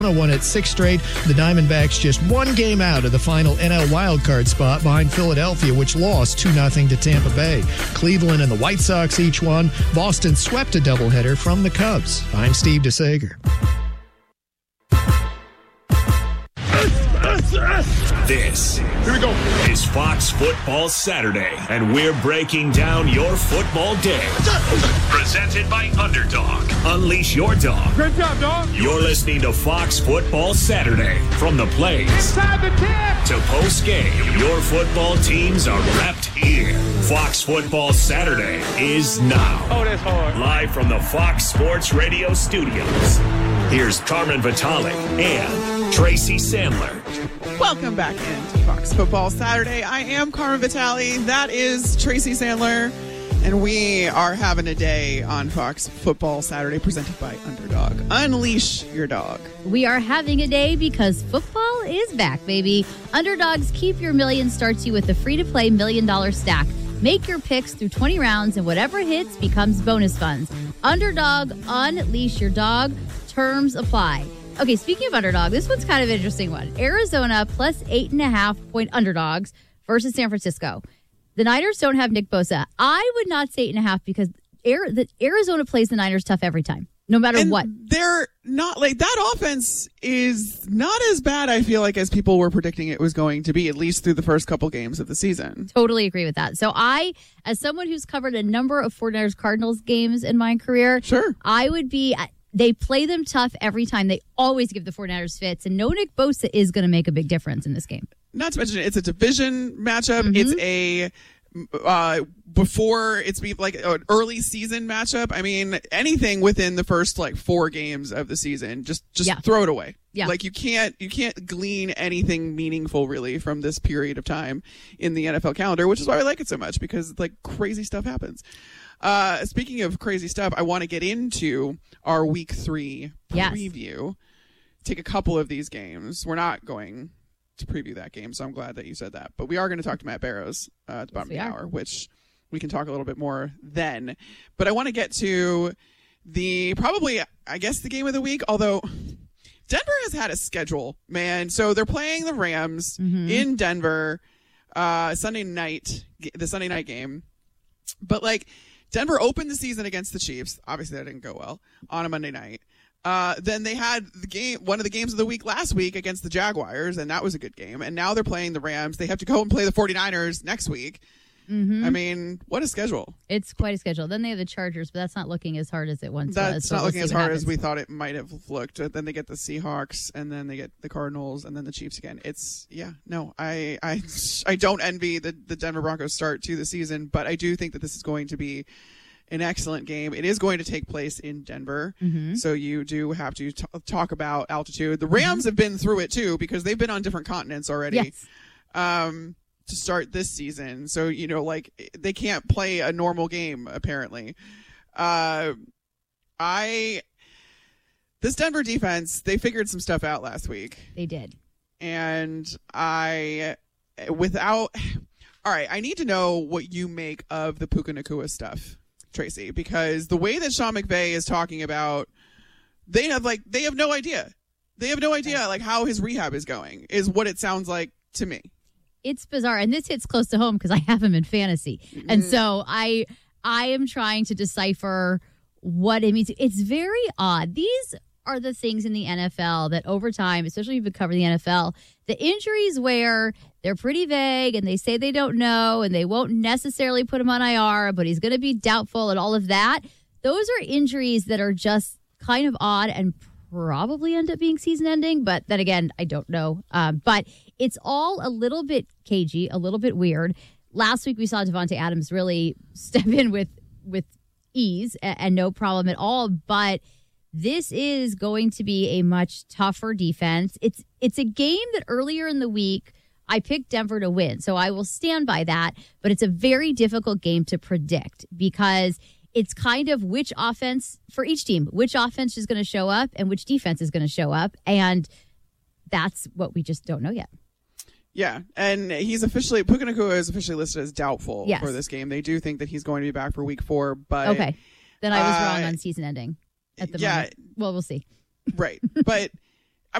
Won its sixth straight. The Diamondbacks just one game out of the final NL wildcard spot behind Philadelphia, which lost 2-0 to Tampa Bay. Cleveland and the White Sox each won. Boston swept a doubleheader from the Cubs. I'm Steve DeSager. This is Fox Football Saturday, and we're breaking down your football day. Presented by Underdog. Unleash your dog. Good job, dog. You're listening to Fox Football Saturday. From the plays Inside the 10 to post-game, your football teams are wrapped here. Fox Football Saturday is now. Oh, that's hard. Live from the Fox Sports Radio studios. Here's Carmen Vitale and Tracy Sandler. Welcome back into Fox Football Saturday. I am Carmen Vitale. That is Tracy Sandler. And we are having a day on Fox Football Saturday presented by Underdog. Unleash your dog. We are having a day because football is back, baby. Underdog's Keep Your Million starts you with a free-to-play $1 million stack. Make your picks through 20 rounds, and whatever hits becomes bonus funds. Underdog, unleash your dog. Terms apply. Okay, speaking of Underdog, this one's kind of an interesting one. Arizona plus 8.5 point underdogs versus San Francisco. The Niners don't have Nick Bosa. I would not say 8.5 because Arizona plays the Niners tough every time, no matter what. They're not like that offense is not as bad, I feel like, as people were predicting it was going to be, at least through the first couple games of the season. Totally agree with that. So I, as someone who's covered a number of 49ers Cardinals games in my career, sure, I would be. They play them tough every time. They always give the 49ers fits, and no Nick Bosa is going to make a big difference in this game. Not to mention, it's a division matchup. Mm-hmm. It's a before it's like an early season matchup. I mean, anything within the first like 4 games of the season, just throw it away. Yeah. Like you can't glean anything meaningful really from this period of time in the NFL calendar, which is why I like it so much, because like crazy stuff happens. Speaking of crazy stuff, I want to get into our week 3 preview. Take a couple of these games. We're not going to preview that game, so I'm glad that you said that. But we are going to talk to Matt Barrows at the bottom of the hour, which we can talk a little bit more then. But I want to get to the game of the week, although Denver has had a schedule, man. So they're playing the Rams in Denver the Sunday night game. But like, Denver opened the season against the Chiefs. Obviously, that didn't go well on a Monday night. Then they had one of the games of the week last week against the Jaguars, and that was a good game. And now they're playing the Rams. They have to go and play the 49ers next week. Mm-hmm. I mean, what a schedule. It's quite a schedule. Then they have the Chargers, but that's not looking as hard as it once was. That's not looking as hard as we thought it might have looked. Then they get the Seahawks, and then they get the Cardinals, and then the Chiefs again. I don't envy the Denver Broncos start to the season, but I do think that this is going to be an excellent game. It is going to take place in Denver, so you do have to talk about altitude. The Rams have been through it too, because they've been on different continents already. Yes. To start this season, so they can't play a normal game apparently. This Denver defense, they figured some stuff out last week. They did, and I need to know what you make of the Puka Nacua stuff, Tracy, because the way that Sean McVay is talking about, they have no idea. They have no idea like how his rehab is going, is what it sounds like to me. It's bizarre, and this hits close to home because I have him in fantasy, and so I am trying to decipher what it means. It's very odd. These are the things in the NFL that over time, especially if you've been covering the NFL, the injuries where they're pretty vague and they say they don't know and they won't necessarily put him on IR, but he's going to be doubtful and all of that. Those are injuries that are just kind of odd and probably end up being season ending, but then again, I don't know. But it's all a little bit cagey, a little bit weird. Last week we saw Devontae Adams really step in with ease and no problem at all, but this is going to be a much tougher defense. It's a game that earlier in the week I picked Denver to win, so I will stand by that, but it's a very difficult game to predict because it's kind of which offense for each team, which offense is going to show up and which defense is going to show up. And that's what we just don't know yet. Yeah. And Puka Nacua is officially listed as doubtful for this game. They do think that he's going to be back for week 4, but okay. Then I was wrong on season ending at the moment. Well, we'll see. Right. But